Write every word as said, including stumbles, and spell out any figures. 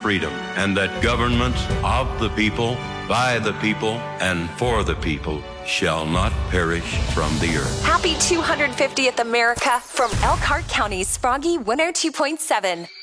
freedom, and that governments of the people, by the people, and for the people shall not perish from the earth. Happy two hundred fiftieth America from Elkhart County's Froggy one oh two point seven.